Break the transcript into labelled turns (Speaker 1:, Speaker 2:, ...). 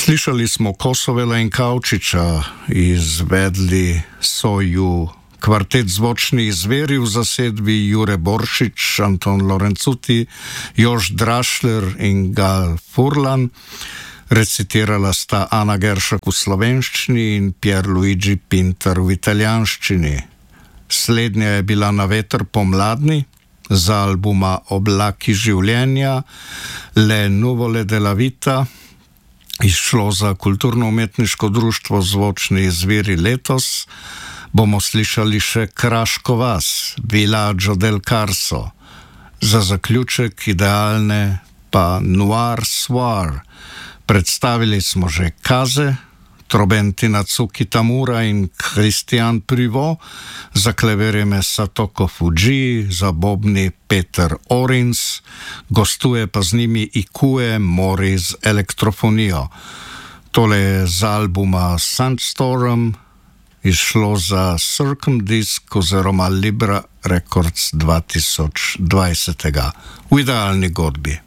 Speaker 1: Slišali smo Kosovela in Kavčiča, izvedli so ju kvartet Zvočni zveri v zasedbi Jure Boršič, Anton Lorenzuti, Jož Drašler in Gal Furlan. Recitirala sta Ana Geršak v slovenščini in Pierluigi Pinter v italijanščini. Slednja je bila Na veter pomladni, za albuma Oblaki življenja, Le nuvole della vita, izšlo za kulturno-umetniško društvo Zvočni zveri letos. Bomo slišali še Kraško vas, Villaggio del Carso. Za zaključek idealne pa Noir Soir. Predstavili smo že Kaze, Trobentina Tsuki Tamura in Christian Privot, za klaverjem Satoko Fujii, za bobni Peter Orins, gostuje pa z njimi Ikue Mori z elektrofonijo. Tole je z albuma Sandstorm, izšlo za Circumdisc oziroma Libra Records 2020. V idealni godbi.